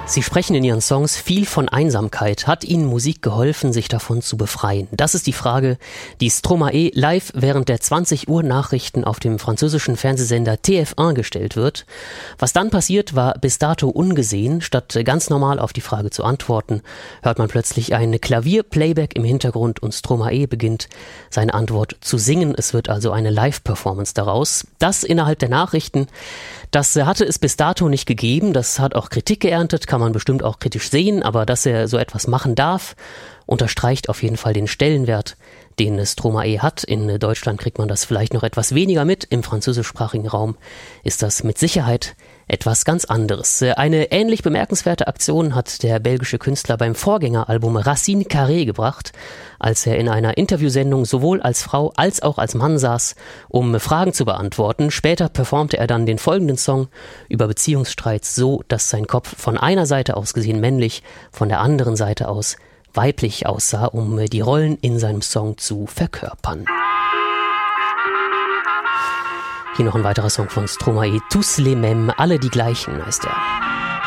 Sie sprechen in ihren Songs viel von Einsamkeit. Hat ihnen Musik geholfen, sich davon zu befreien? Das ist die Frage, die Stromae live während der 20 Uhr Nachrichten auf dem französischen Fernsehsender TF1 gestellt wird. Was dann passiert, war bis dato ungesehen. Statt ganz normal auf die Frage zu antworten, hört man plötzlich ein Klavierplayback im Hintergrund und Stromae beginnt seine Antwort zu singen. Es wird also eine Live-Performance daraus. Das innerhalb der Nachrichten. Das hatte es bis dato nicht gegeben, das hat auch Kritik geerntet, kann man bestimmt auch kritisch sehen, aber dass er so etwas machen darf, unterstreicht auf jeden Fall den Stellenwert, den Stromae hat. In Deutschland kriegt man das vielleicht noch etwas weniger mit, im französischsprachigen Raum ist das mit Sicherheit etwas ganz anderes. Eine ähnlich bemerkenswerte Aktion hat der belgische Künstler beim Vorgängeralbum Racine Carrée gebracht, als er in einer Interviewsendung sowohl als Frau als auch als Mann saß, um Fragen zu beantworten. Später performte er dann den folgenden Song über Beziehungsstreits so, dass sein Kopf von einer Seite aus gesehen männlich, von der anderen Seite aus weiblich aussah, um die Rollen in seinem Song zu verkörpern. Hier noch ein weiterer Song von Stromae, Tous les mêmes, alle die gleichen heißt er.